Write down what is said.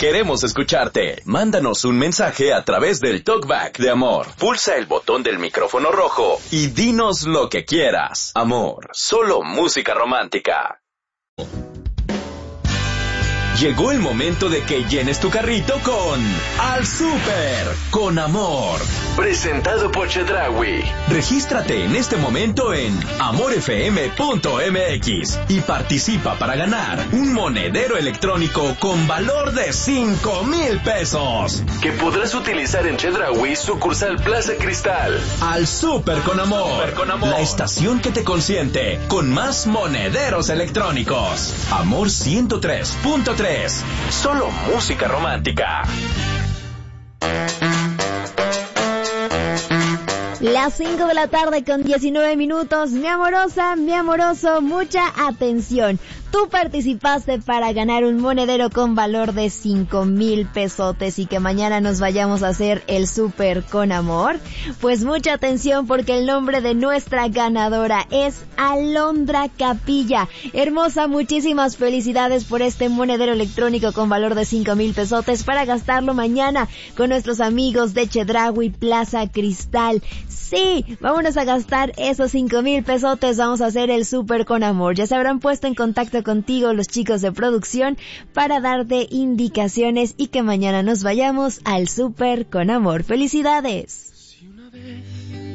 Queremos escucharte. Mándanos un mensaje a través del Talkback de Amor. Pulsa el botón del micrófono rojo y dinos lo que quieras. Amor, solo música romántica. Llegó el momento de que llenes tu carrito con Al Súper con Amor. Presentado por Chedraui. Regístrate en este momento en amorfm.mx y participa para ganar un monedero electrónico con valor de 5,000 pesos. Que podrás utilizar en Chedraui, sucursal Plaza Cristal. Al Súper con Amor. La estación que te consiente con más monederos electrónicos. Amor 103.3. Solo música romántica. Las 5 de la tarde con 19 minutos. Mi amorosa, mi amoroso, mucha atención. Tú participaste para ganar un monedero con valor de 5,000 pesotes y que mañana nos vayamos a hacer el súper con amor. Pues mucha atención porque el nombre de nuestra ganadora es Alondra Capilla. Hermosa, muchísimas felicidades por este monedero electrónico con valor de 5,000 pesotes para gastarlo mañana con nuestros amigos de Chedraui Plaza Cristal. Sí, vámonos a gastar esos 5,000 pesotes, vamos a hacer el súper con amor. Ya se habrán puesto en contacto contigo los chicos de producción para darte indicaciones y que mañana nos vayamos al súper con amor. ¡Felicidades! Si una vez